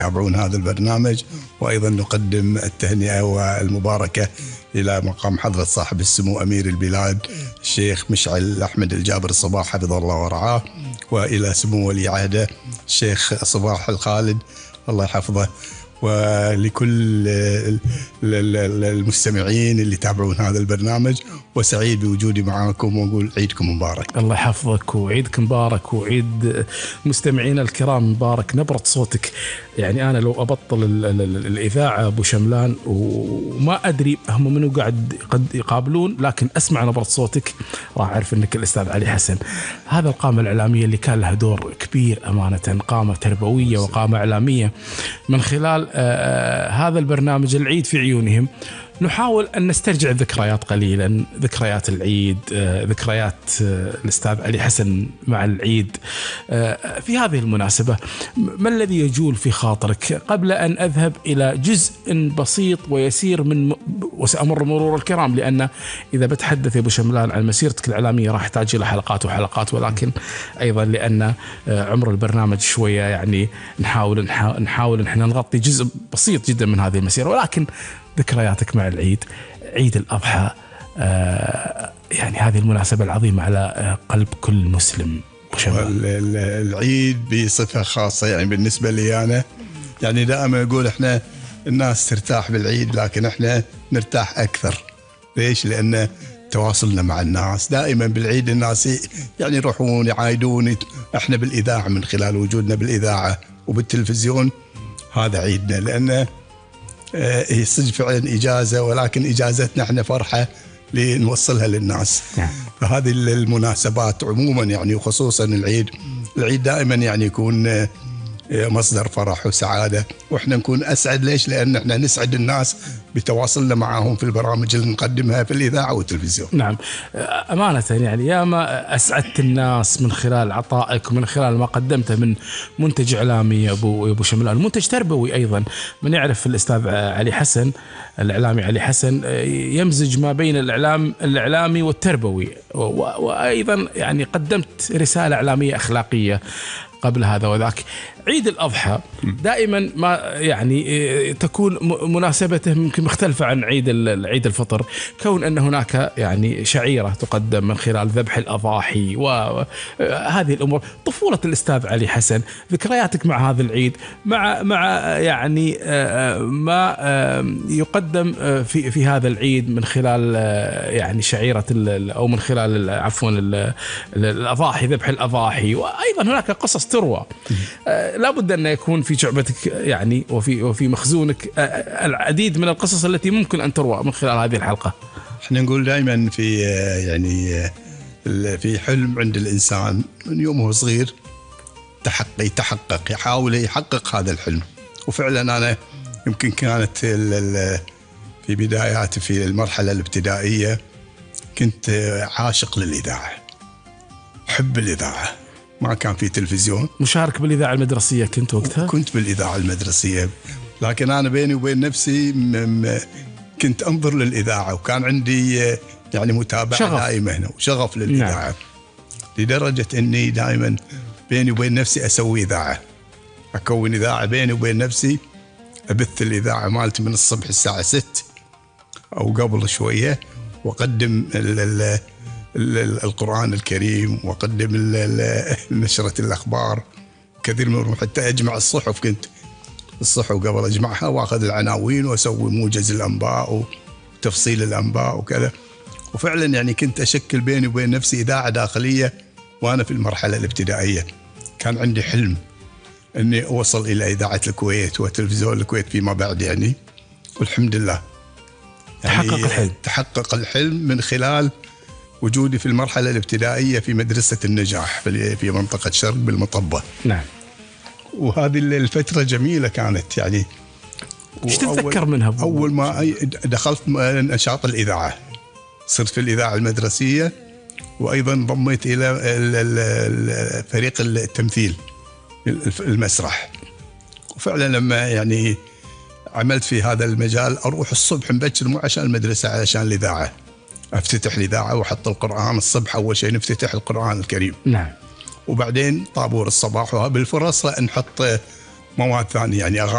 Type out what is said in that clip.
يتابعون هذا البرنامج. وأيضا نقدم التهنئة والمباركة إلى مقام حضرة صاحب السمو أمير البلاد الشيخ مشعل أحمد الجابر الصباح حفظه الله ورعاه، وإلى سمو ولي عهده الشيخ صباح الخالد الله يحفظه، ولكل المستمعين اللي يتابعون هذا البرنامج. وسعيد بوجودي معاكم، وأقول عيدكم مبارك. الله يحفظك وعيدك مبارك وعيد مستمعينا الكرام مبارك. نبرة صوتك يعني أنا لو أبطل الإذاعة أبو شملان وما أدري هم منو قد يقابلون، لكن أسمع نبرة صوتك راح أعرف أنك الأستاذ علي حسن. هذا القامة الإعلامية اللي كان لها دور كبير أمانة، قامة تربوية وقامة إعلامية. من خلال هذا البرنامج العيد في عيونهم نحاول أن نسترجع ذكريات قليلا، ذكريات العيد، ذكريات الأستاذ علي حسن مع العيد. في هذه المناسبة ما الذي يجول في خاطرك قبل أن أذهب إلى جزء بسيط ويسير من وسأمر مرور الكرام، لأن إذا بتحدث يا أبو شملان عن مسيرتك الإعلامية راح تحتاج إلى حلقات وحلقات، ولكن أيضا لأن عمر البرنامج شوية يعني نحاول إحنا نغطي جزء بسيط جدا من هذه المسيرة. ولكن ذكرياتك مع العيد، عيد الأضحى، يعني هذه المناسبة العظيمة على قلب كل مسلم. العيد بصفة خاصة يعني بالنسبة لي أنا، يعني دائما أقول إحنا الناس ترتاح بالعيد لكن إحنا نرتاح أكثر. ليش؟ لأن تواصلنا مع الناس دائما بالعيد، الناس يعني يروحون يعايدون، إحنا بالإذاعة من خلال وجودنا بالإذاعة وبالتلفزيون هذا عيدنا، لأن هي صدق فعلا إجازة، ولكن إجازتنا احنا فرحة لنوصلها للناس. فهذه المناسبات عموما يعني وخصوصا العيد دائما يعني يكون مصدر فرح وسعادة، وإحنا نكون أسعد. ليش؟ لأن إحنا نسعد الناس بتواصلنا معهم في البرامج اللي نقدمها في الإذاعة والتلفزيون. نعم أمانة يعني يا ما أسعدت الناس من خلال عطائك ومن خلال ما قدمته من منتج إعلامي يا أبو شملان، منتج تربوي أيضا. من يعرف الأستاذ علي حسن الإعلامي علي حسن يمزج ما بين الإعلامي والتربوي، وأيضا يعني قدمت رسالة إعلامية أخلاقية قبل هذا وذاك. عيد الأضحى دائما ما يعني تكون مناسبته ممكن مختلفة عن عيد الفطر، كون أن هناك يعني شعيرة تقدم من خلال ذبح الأضاحي وهذه الأمور. طفولة الأستاذ علي حسن، ذكرياتك مع هذا العيد، مع يعني ما يقدم في هذا العيد من خلال يعني شعيرة أو من خلال عفوا الأضاحي، ذبح الأضاحي. وأيضا هناك قصص تروى، لابد أن يكون في شعبتك يعني وفي مخزونك العديد من القصص التي ممكن أن تروى من خلال هذه الحلقة. احنا نقول دائما في يعني في حلم عند الإنسان من يوم هو صغير يحاول يحقق هذا الحلم. وفعلا أنا يمكن كانت في بداياتي في المرحلة الابتدائية كنت عاشق للإذاعة، حب الإذاعة. ما كان في تلفزيون. مشارك بالإذاعة المدرسية كنت وقتها؟ كنت بالإذاعة المدرسية، لكن أنا بيني وبين نفسي كنت أنظر للإذاعة، وكان عندي يعني متابعة دائمة هنا وشغف للإذاعة. نعم. لدرجة أني دائما بيني وبين نفسي أسوي إذاعة، أكون إذاعة بيني وبين نفسي، أبث الإذاعة مالتي من الصبح الساعة 6 أو قبل شوية، وأقدم القرآن الكريم، وقدم نشرة الأخبار كثير من، حتى أجمع الصحف. كنت الصحف قبل أجمعها وأخذ العناوين وأسوي موجز الأنباء وتفصيل الأنباء وكذا. وفعلا يعني كنت أشكل بيني وبين نفسي إذاعة داخلية وأنا في المرحلة الابتدائية. كان عندي حلم أني أوصل إلى إذاعة الكويت وتلفزيون الكويت فيما بعد يعني، والحمد لله يعني تحقق الحلم من خلال وجودي في المرحلة الابتدائية في مدرسة النجاح في منطقة شرق بالمطبة. نعم. وهذه الفترة جميلة كانت يعني. ايش تتذكر منها؟ أول ما دخلت نشاط الإذاعة صرت في الإذاعة المدرسية، وأيضا انضميت إلى فريق التمثيل المسرح. وفعلا لما يعني عملت في هذا المجال أروح الصبح مبكر مو عشان المدرسة، علشان الإذاعة. افتتح الإذاعة وحط القرآن الصبح، أول شيء نفتتح القرآن الكريم. نعم. وبعدين طابور الصباح، وبالفرص نحط مواد ثانية يعني